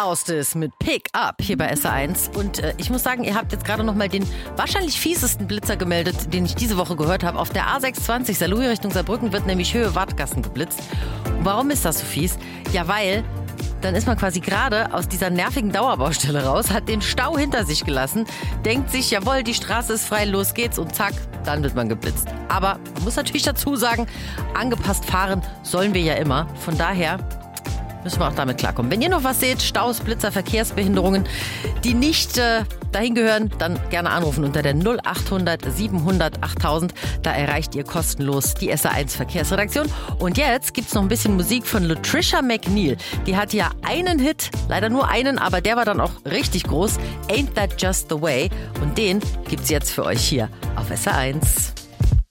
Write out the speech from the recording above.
Blauste mit Pick Up hier bei SR1. Und ich muss sagen, ihr habt jetzt gerade noch mal den wahrscheinlich fiesesten Blitzer gemeldet, den ich diese Woche gehört habe. Auf der A620 Saarlouis Richtung Saarbrücken wird nämlich Höhe Wattgassen geblitzt. Und warum ist das so fies? Ja, weil dann ist man quasi gerade aus dieser nervigen Dauerbaustelle raus, hat den Stau hinter sich gelassen, denkt sich, jawohl, die Straße ist frei, los geht's und zack, dann wird man geblitzt. Aber man muss natürlich dazu sagen, angepasst fahren sollen wir ja immer. Von daher müssen wir auch damit klarkommen. Wenn ihr noch was seht, Staus, Blitzer, Verkehrsbehinderungen, die nicht dahin gehören, dann gerne anrufen unter der 0800 700 8000. Da erreicht ihr kostenlos die SR1 Verkehrsredaktion. Und jetzt gibt's noch ein bisschen Musik von Latricia McNeil. Die hatte ja einen Hit, leider nur einen, aber der war dann auch richtig groß. Ain't That Just the Way. Und den gibt's jetzt für euch hier auf SR1.